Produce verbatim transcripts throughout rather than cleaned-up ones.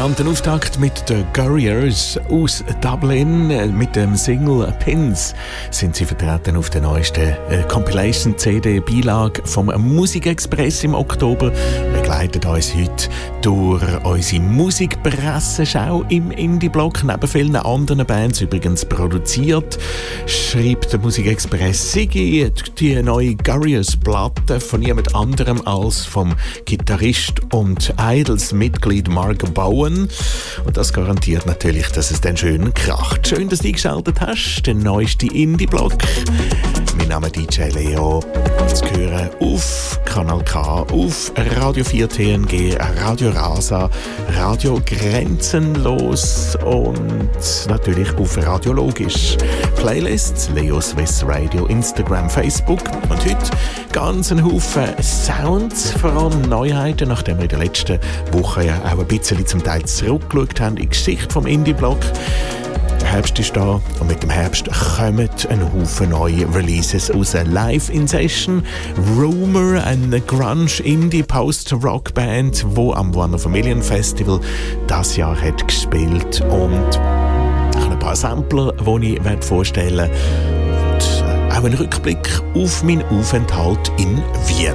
prägnanten Auftakt mit den Gurriers aus Dublin. Mit dem Single Pins sind sie vertreten auf der neuesten äh, Compilation-C D-Beilage vom Musikexpress im Oktober. Begleitet uns heute durch unsere Musikpresseschau im Indie-Blog. Neben vielen anderen Bands übrigens produziert, schreibt der Musikexpress Sigi die neue Gurriers-Platte von jemand anderem als vom Gitarrist und Idols-Mitglied Mark Bowen. Und das garantiert natürlich, dass es dann schön kracht. Schön, dass du eingeschaltet hast. Der neueste Indie-Blog. Mein Name ist D J Leo. Zu hören auf Kanal K, auf Radio vier T N G, Radio Rasa, Radio Grenzenlos und natürlich auf Radio Logisch. Playlists, Leo Swiss Radio, Instagram, Facebook und heute ganz ein Haufen Sounds, vor allem Neuheiten, nachdem wir in der letzten Woche ja auch ein bisschen zum Teil zurückgeschaut haben in die Geschichte vom Indie-Blog. Der Herbst ist da und mit dem Herbst kommen ein Haufen neue Releases aus Live in Session. Rumour, eine Grunge-Indie-Post-Rock-Band, die am One of a Million Festival das Jahr hat gespielt, und ein paar Sampler, die ich vorstellen werde, und auch ein Rückblick auf meinen Aufenthalt in Wien.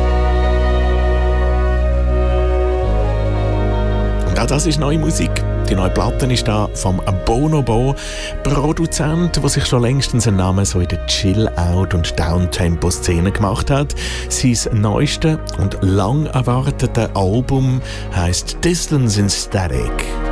Und auch das ist neue Musik. Die neue Platte ist da vom Bonobo, Produzent, der sich schon längstens einen Namen so in der Chill-Out- und Downtempo-Szene gemacht hat. Sein neuestes und lang erwartetes Album heisst Distance in Static.